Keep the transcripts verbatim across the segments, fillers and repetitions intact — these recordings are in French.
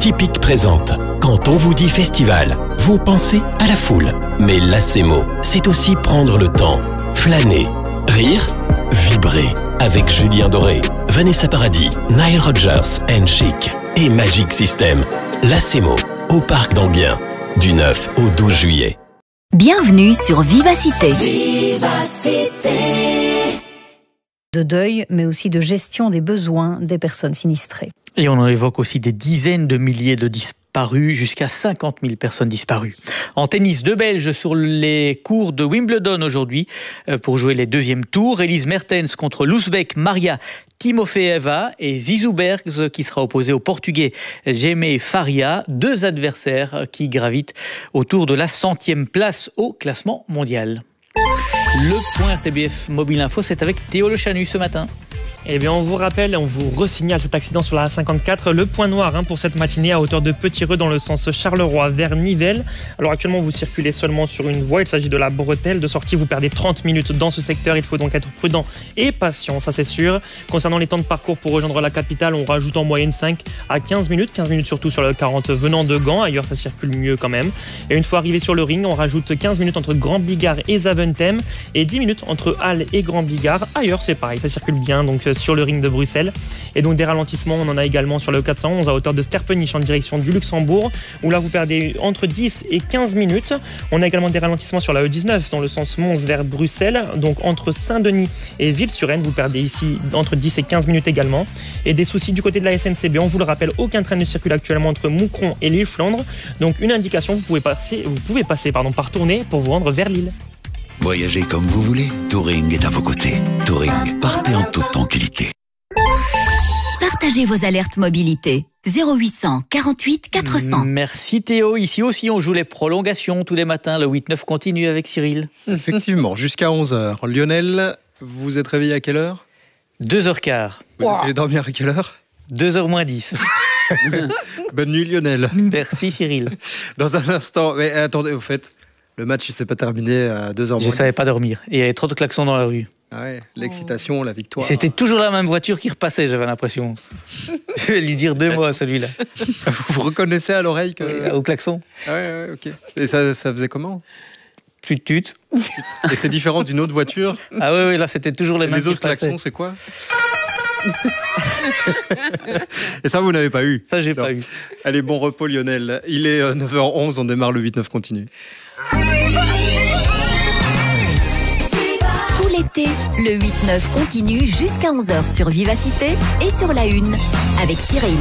Typique présente. Quand on vous dit festival, vous pensez à la foule. Mais Lacemo, c'est aussi prendre le temps, flâner, rire, vibrer. Avec Julien Doré, Vanessa Paradis, Nile Rodgers and Chic et Magic System. Lacemo, au Parc d'Enghien, du neuf au douze juillet. Bienvenue sur Vivacité. Vivacité. De deuil, mais aussi de gestion des besoins des personnes sinistrées. Et on en évoque aussi des dizaines de milliers de disparus, jusqu'à cinquante mille personnes disparues. En tennis, deux Belges sur les cours de Wimbledon aujourd'hui pour jouer les deuxièmes tours. Elise Mertens contre l'Ouzbek Maria Timofeeva et Zizou Bergs qui sera opposé au Portugais Jaime Faria, deux adversaires qui gravitent autour de la centième place au classement mondial. Le point R T B F Mobile Info, c'est avec Théo Le Chanu ce matin. Eh bien, on vous rappelle, on vous resignale cet accident sur la A cinquante-quatre. Le point noir hein, pour cette matinée à hauteur de Petit-Reux dans le sens Charleroi vers Nivelles. Alors actuellement, vous circulez seulement sur une voie. Il s'agit de la bretelle de sortie. Vous perdez trente minutes dans ce secteur. Il faut donc être prudent et patient, ça c'est sûr. Concernant les temps de parcours pour rejoindre la capitale, on rajoute en moyenne cinq à quinze minutes. quinze minutes surtout sur le quarante venant de Gand. Ailleurs, ça circule mieux quand même. Et une fois arrivé sur le ring, on rajoute quinze minutes entre Grand Bigard et Zaventem et dix minutes entre Halle et Grand Bigard. Ailleurs, c'est pareil, ça circule bien. Donc sur le ring de Bruxelles. Et donc des ralentissements, on en a également sur le quatre cent onze à hauteur de Sterpenich en direction du Luxembourg, où là vous perdez entre dix et quinze minutes. On a également des ralentissements sur la E dix-neuf dans le sens Mons vers Bruxelles, donc entre Saint-Denis et Ville-sur-Aisne, vous perdez ici entre dix et quinze minutes également. Et des soucis du côté de la S N C B, on vous le rappelle, aucun train ne circule actuellement entre Moucron et l'île Flandre. Donc une indication, vous pouvez passer, vous pouvez passer pardon, par Tournai pour vous rendre vers Lille. Voyagez comme vous voulez, Touring est à vos côtés. Touring, partez en toute tranquillité. Partagez vos alertes mobilité. zéro huit cent quarante-huit quatre cents. Merci Théo. Ici aussi, on joue les prolongations tous les matins. Le huit neuf continue avec Cyril. Effectivement, jusqu'à onze heures. Lionel, vous êtes réveillé à quelle heure ? deux heures quinze. Vous wow. êtes allé dormir à quelle heure ? deux heures moins dix. Bonne nuit Lionel. Merci Cyril. Dans un instant, mais attendez, au fait, le match il s'est pas terminé à deux heures moins dix. Je savais pas dormir. Et il y avait trop de klaxons dans la rue. Ah ouais, l'excitation, la victoire. C'était toujours la même voiture qui repassait, j'avais l'impression. Je vais lui dire deux mots à celui-là. Vous vous reconnaissez à l'oreille que... Oui, au klaxon. Ah ouais, ouais, ok. Et ça, ça faisait comment ? Tut-tut. Et c'est différent d'une autre voiture ? Ah oui, oui, là c'était toujours les mêmes. Les autres klaxons, c'est quoi ? Et ça, vous n'avez pas eu ? Ça, j'ai non. pas eu. Allez, bon repos Lionel. Il est neuf heures onze, on démarre le huit neuf continue. L'été, le huit neuf continue jusqu'à onze heures sur Vivacité et sur la une avec Cyril.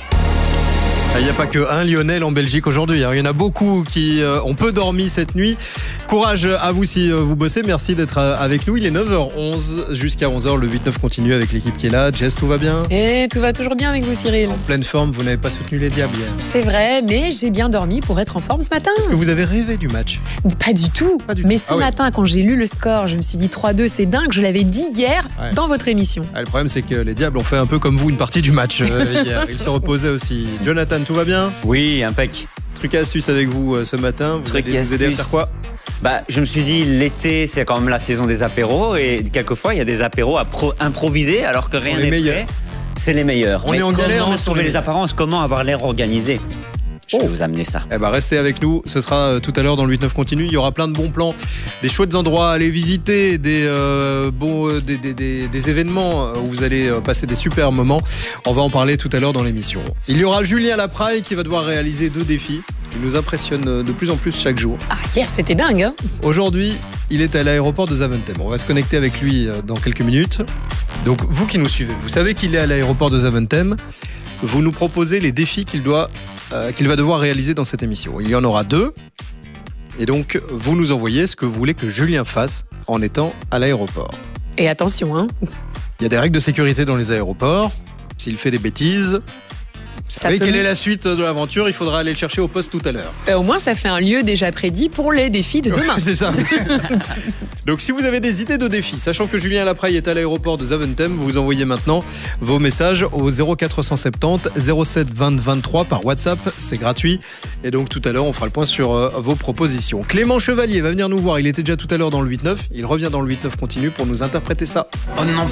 Il n'y a pas que un Lionel en Belgique aujourd'hui. Il y en a beaucoup qui euh, ont peu dormi cette nuit. Courage à vous si euh, vous bossez. Merci d'être euh, avec nous. Il est neuf heures onze jusqu'à onze heures. Le huit neuf continue avec l'équipe qui est là. Jess, tout va bien ? Et tout va toujours bien avec vous, Cyril. En pleine forme, vous n'avez pas soutenu les diables hier. C'est vrai, mais j'ai bien dormi pour être en forme ce matin. Est-ce que vous avez rêvé du match ? Pas du tout. Pas du mais tout. ce ah matin, ouais. quand j'ai lu le score, je me suis dit trois deux, c'est dingue. Je l'avais dit hier ouais. dans votre émission. Ah, le problème, c'est que les diables ont fait un peu comme vous une partie du match euh, hier. Ils se reposaient aussi. Jonathan, tout va bien ? Oui, impec. Truc et astuce avec vous euh, ce matin. Vous Truc allez vous aider à faire quoi ? Bah, je me suis dit, l'été, c'est quand même la saison des apéros. Et quelquefois, il y a des apéros à pro- improviser alors que rien n'est prêt. C'est les meilleurs. On mais est en galère. Comment sauver les apparences ? Comment avoir l'air organisé ? Je vais oh. vous amener ça. Eh ben, restez avec nous. Ce sera tout à l'heure dans le huit neuf continue. Il y aura plein de bons plans, des chouettes endroits à aller visiter, des, euh, beaux, des, des, des, des événements où vous allez passer des super moments. On va en parler tout à l'heure dans l'émission. Il y aura Julien Lapraille qui va devoir réaliser deux défis. Il nous impressionne de plus en plus chaque jour. Ah, hier, c'était dingue. Hein Aujourd'hui, il est à l'aéroport de Zaventem. On va se connecter avec lui dans quelques minutes. Donc, vous qui nous suivez, vous savez qu'il est à l'aéroport de Zaventem. Vous nous proposez les défis qu'il doit, euh, qu'il va devoir réaliser dans cette émission. Il y en aura deux. Et donc, vous nous envoyez ce que vous voulez que Julien fasse en étant à l'aéroport. Et attention, hein. Il y a des règles de sécurité dans les aéroports. S'il fait des bêtises... Vous savez quelle est la suite de l'aventure ? Il faudra aller le chercher au poste tout à l'heure. Euh, au moins, ça fait un lieu déjà prédit pour les défis de demain. Ouais, c'est ça. Donc, si vous avez des idées de défis, sachant que Julien Lapraille est à l'aéroport de Zaventem, vous envoyez maintenant vos messages au zéro quatre cent soixante-dix zéro sept vingt vingt-trois par WhatsApp. C'est gratuit. Et donc, tout à l'heure, on fera le point sur euh, vos propositions. Clément Chevalier va venir nous voir. Il était déjà tout à l'heure dans le huit neuf. Il revient dans le huit neuf continue pour nous interpréter ça. Oh non.